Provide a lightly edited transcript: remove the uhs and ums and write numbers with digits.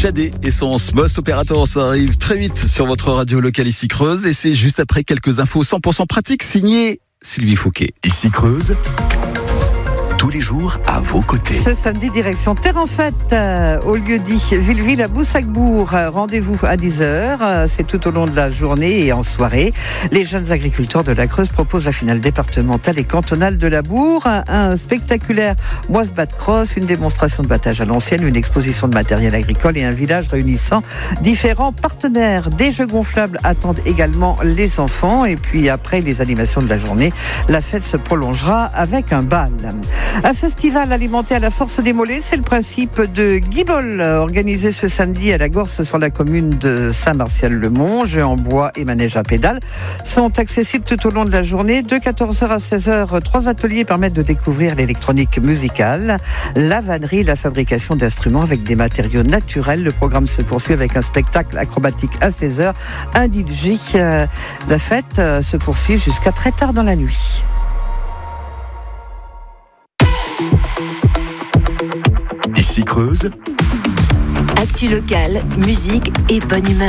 Shadé et son Most Operator, ça arrive très vite sur votre radio locale ici Creuse et c'est juste après quelques infos 100% pratiques signées Sylvie Fouquet. Ici Creuse, tous les jours à vos côtés. Ce samedi, direction Terre en Fête, au lieu dit Villeville à Boussac-Bourg. Rendez-vous à 10h, c'est tout au long de la journée et en soirée. Les jeunes agriculteurs de la Creuse proposent la finale départementale et cantonale de la Bourg, un spectaculaire Moise-Bat Cross, une démonstration de battage à l'ancienne, une exposition de matériel agricole et un village réunissant différents partenaires. Des jeux gonflables attendent également les enfants et puis après les animations de la journée, la fête se prolongera avec un bal. Un festival alimenté à la force des mollets, c'est le principe de Guibol, organisé ce samedi à la Gorse sur la commune de Saint-Martial-le-Mont. Jeux en bois et manèges à pédales sont accessibles tout au long de la journée. De 14h à 16h, 3 ateliers permettent de découvrir l'électronique musicale, la vannerie, la fabrication d'instruments avec des matériaux naturels. Le programme se poursuit avec un spectacle acrobatique à 16h, un DJ. La fête se poursuit jusqu'à très tard dans la nuit. Ici Creuse, actu locale, musique et bonne humeur.